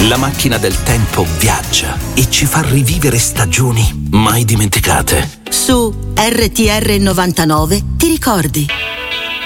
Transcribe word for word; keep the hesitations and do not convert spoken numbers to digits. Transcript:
La macchina del tempo viaggia e ci fa rivivere stagioni mai dimenticate. Su R T R novantanove ti ricordi?